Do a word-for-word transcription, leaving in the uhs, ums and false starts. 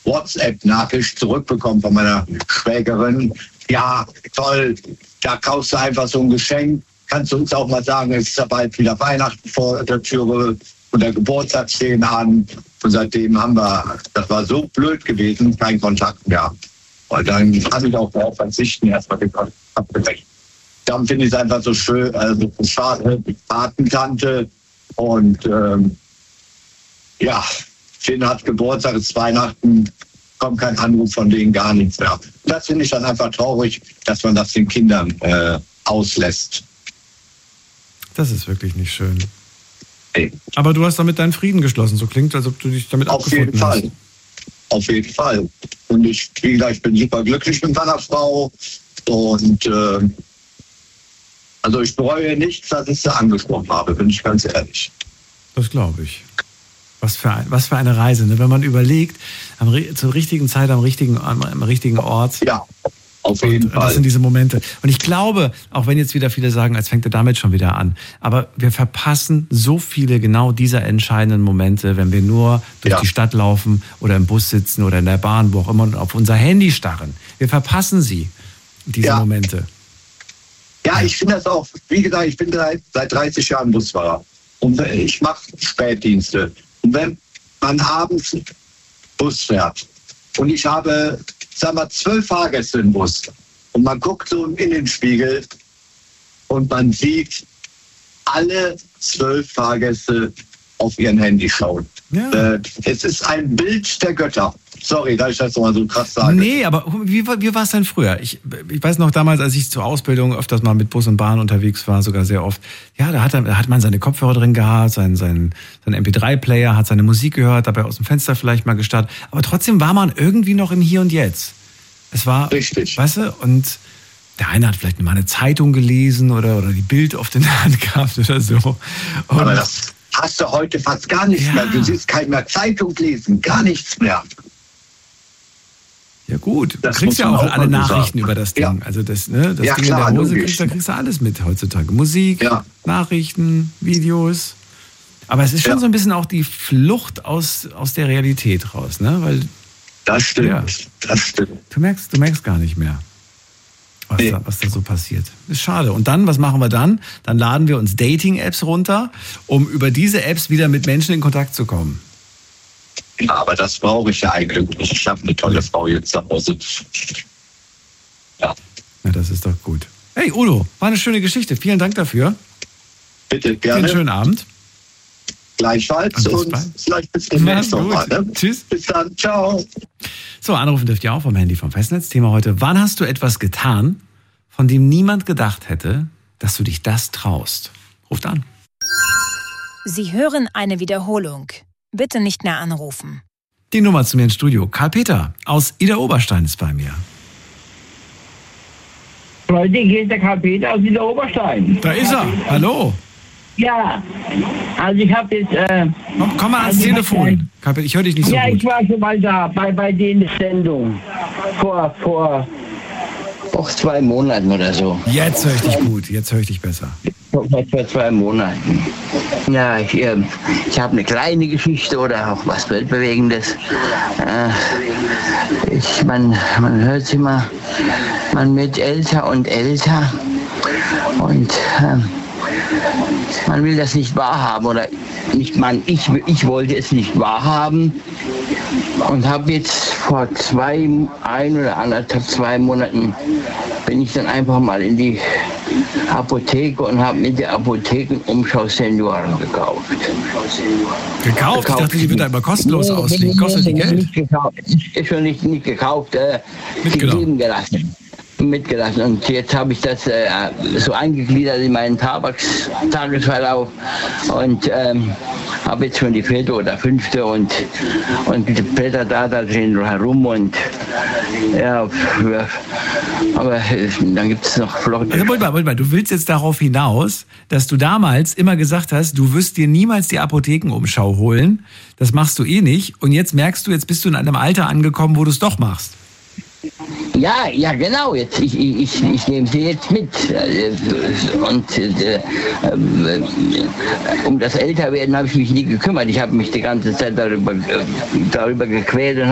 WhatsApp-Nachricht zurückbekommen von meiner Schwägerin. Ja, toll, da kaufst du einfach so ein Geschenk. Kannst du uns auch mal sagen, es ist ja bald wieder Weihnachten vor der Tür und der Geburtstag stehen an. Und seitdem haben wir, das war so blöd gewesen, keinen Kontakt mehr. Und dann kann ich auch darauf verzichten, erstmal den Kontakt abgeweckt. Dann finde ich es einfach so schön, also so schade, die Patentante. Und ähm, ja, Finn hat Geburtstag, es ist Weihnachten, kommt kein Anruf von denen, gar nichts mehr. Das finde ich dann einfach traurig, dass man das den Kindern äh, auslässt. Das ist wirklich nicht schön. Hey. Aber du hast damit deinen Frieden geschlossen. So klingt, als ob du dich damit Auf abgefunden jeden hast. Fall. Auf jeden Fall. Und ich, wie gesagt, ich bin super glücklich mit meiner Frau. Und äh, also ich bereue nichts, dass ich sie angesprochen habe, bin ich ganz ehrlich. Das glaube ich. Was für, ein, was für eine Reise, ne? Wenn man überlegt, am, zur richtigen Zeit, am richtigen, am, am richtigen Ort. Ja, auf jeden und, Fall. Das sind diese Momente. Und ich glaube, auch wenn jetzt wieder viele sagen, als fängt er damit schon wieder an, aber wir verpassen so viele genau dieser entscheidenden Momente, wenn wir nur durch ja. die Stadt laufen oder im Bus sitzen oder in der Bahn, wo auch immer, und auf unser Handy starren. Wir verpassen sie, diese ja. Momente. Ja, ich finde das auch, wie gesagt, ich bin seit, seit dreißig Jahren Busfahrer. Und ich mache Spätdienste. Und wenn man abends Bus fährt und ich habe, sagen wir, zwölf Fahrgäste im Bus und man guckt so in den Spiegel und man sieht alle zwölf Fahrgäste auf ihren Handy schauen. Ja. Äh, es ist ein Bild der Götter. Sorry, dass ich das mal so krass sage. Nee, aber wie, wie war es denn früher? Ich, ich weiß noch damals, als ich zur Ausbildung öfters mal mit Bus und Bahn unterwegs war, sogar sehr oft. Ja, da hat, da hat man seine Kopfhörer drin gehabt, seinen, seinen, seinen M P drei Player, hat seine Musik gehört, dabei aus dem Fenster vielleicht mal gestarrt. Aber trotzdem war man irgendwie noch im Hier und Jetzt. Es war, richtig. Weißt du, und der eine hat vielleicht mal eine Zeitung gelesen oder, oder die Bild auf der Hand gehabt oder so. Und aber das hast du heute fast gar nichts ja. mehr. Du siehst keinen mehr Zeitung lesen, gar nichts mehr. Ja gut, du das kriegst ja auch, auch alle Nachrichten sagen. über das Ding. Ja. Also das, ne, das ja, Ding klar, in der Hose, logisch. kriegst, da kriegst du alles mit heutzutage. Musik, ja. Nachrichten, Videos. Aber es ist schon ja. so ein bisschen auch die Flucht aus, aus der Realität raus, ne? Weil, das stimmt, ja, das stimmt. Du merkst, du merkst gar nicht mehr, was, nee. da, was da so passiert. Ist schade. Und dann, was machen wir dann? Dann laden wir uns Dating-Apps runter, um über diese Apps wieder mit Menschen in Kontakt zu kommen. Ja, aber das brauche ich ja eigentlich nicht. Ich habe eine tolle Frau jetzt zu Hause. Ja. Ja, das ist doch gut. Hey Udo, war eine schöne Geschichte. Vielen Dank dafür. Bitte, gerne. Einen schönen Abend. Gleichfalls und, und vielleicht bis demnächst nochmal. Ne? Tschüss. Bis dann. Ciao. So, anrufen dürft ihr auch vom Handy vom Festnetz. Thema heute: Wann hast du etwas getan, von dem niemand gedacht hätte, dass du dich das traust? Ruft an. Sie hören eine Wiederholung. Bitte nicht mehr anrufen. Die Nummer zu mir ins Studio. Karl-Peter aus Idar-Oberstein ist bei mir. Leute, hier ist der Karl-Peter aus Idar-Oberstein. Da ist er. Hallo. Ja, also ich habe jetzt... Äh, komm, komm mal ans also Telefon. Karl-Peter, ich höre dich nicht so ja, gut. Ja, ich war schon mal da, bei, bei denen Sendung. Vor, vor auch zwei Monaten oder so. Jetzt höre ich dich gut, jetzt höre ich dich besser. Vor, vor zwei Monaten. Ja, ich, äh, ich habe eine kleine Geschichte oder auch was Weltbewegendes. Äh, ich, man, man hört es immer, man wird älter und älter und äh, man will das nicht wahrhaben oder nicht man, ich, ich wollte es nicht wahrhaben und habe jetzt vor zwei, ein oder anderthalb, zwei Monaten bin ich dann einfach mal in die Apotheke und habe mit der Apotheken-Umschau Senioren gekauft. Gekauft? gekauft? Ich dachte, die wird da immer kostenlos nee, ausliegen. Nee, Kostet die Geld? Nicht gekauft. Ist schon nicht, nicht gekauft, äh, gegeben gelassen. mitgelassen. Und jetzt habe ich das äh, so eingegliedert in meinen Tabakstagesverlauf und ähm, habe jetzt schon die vierte oder fünfte und, und die Blätter da, da drin herum und ja, aber äh, dann gibt es noch Flocken. Also, Bulba, Bulba, du willst jetzt darauf hinaus, dass du damals immer gesagt hast, du wirst dir niemals die Apothekenumschau holen, das machst du eh nicht und jetzt merkst du, jetzt bist du in einem Alter angekommen, wo du es doch machst. Ja, ja, genau. Jetzt, ich, ich, ich nehme sie jetzt mit. Und äh, äh, um das Älterwerden habe ich mich nie gekümmert. Ich habe mich die ganze Zeit darüber, darüber gequält und